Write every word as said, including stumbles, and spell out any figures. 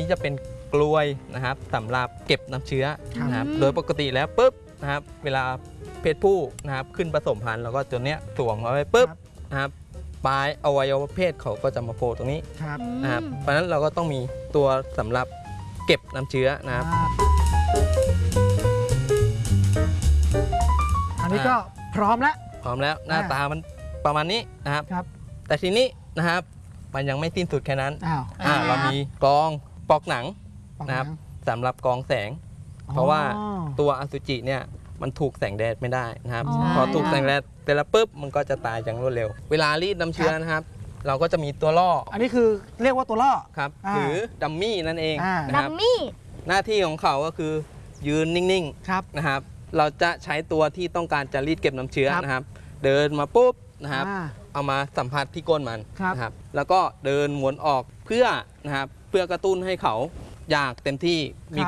จะเป็นกลวยนะครับสำหรับเก็บน้ำเชื้อนะครับโดยปกติแล้วปุ๊บนะครับเวลาเพศผู้นะครับขึ้นผสมพันธุ์แล้วก็ตัวเนี้ยสวมเอาไว้ปุ๊บนะครับปลายอวัยวะเพศเขาก็จะมาโผล่ตรงนี้นะครับเพราะฉะนั้นเราก็ต้องมีตัวสำหรับเก็บน้ำเชื้อนะครับอันนี้ก็พร้อมแล้วพร้อมแล้วหน้าตามันประมาณนี้นะครับแต่ทีนี้นะครับมันยังไม่สิ้นสุดแค่นั้นเรามีกรองปอกหนังนะครับสำหรับกรองแสงเพราะว่าตัวอสุจิเนี่ยมันถูกแสงแดดไม่ได้นะครับพอถูกแสงแดดเสร็จแล้วปุ๊บมันก็จะตายอย่างรวดเร็วเวลารีดน้ำเชื้อนะครับเราก็จะมีตัวล่ออันนี้คือเรียกว่าตัวล่อครับหรือดัมมี่นั่นเองดัมมี่หน้าที่ของเขาก็คือยืนนิ่งๆนะครับเราจะใช้ตัวที่ต้องการจะรีดเก็บน้ำเชื้อนะครับเดินมาปุ๊บนะครับเอามาสัมผัสที่ก้นมันนะครับแล้วก็เดินหมุนออกเพื่อนะครับเพื่อกระตุ้นให้เขาอยากเต็มที่มี